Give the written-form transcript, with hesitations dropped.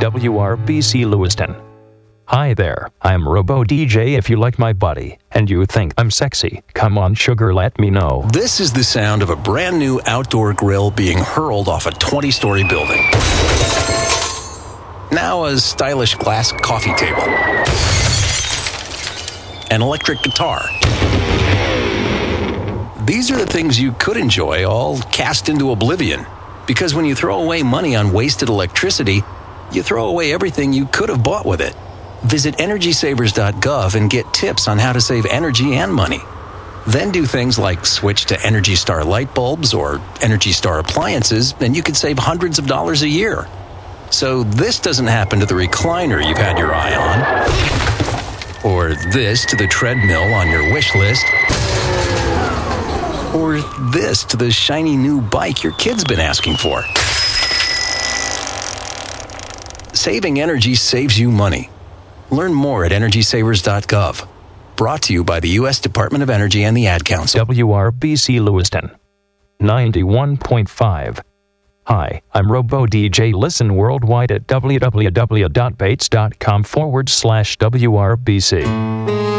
WRBC Lewiston. Hi there, I'm Robo DJ. If you like my body and you think I'm sexy, come on sugar, let me know. This is the sound of a brand new outdoor grill being hurled off a 20-story building. Now a stylish glass coffee table. An electric guitar. These are the things you could enjoy, all cast into oblivion. Because when you throw away money on wasted electricity, you throw away everything you could have bought with it. Visit EnergySavers.gov and get tips on how to save energy and money. Then do things like switch to Energy Star light bulbs or Energy Star appliances, and you could save hundreds of dollars a year. So this doesn't happen to the recliner you've had your eye on, or this to the treadmill on your wish list, or this to the shiny new bike your kid's been asking for. Saving energy saves you money. Learn more at EnergySavers.gov. Brought to you by the U.S. Department of Energy and the Ad Council. WRBC Lewiston 91.5. Hi, I'm Robo DJ. Listen worldwide at www.bates.com/WRBC.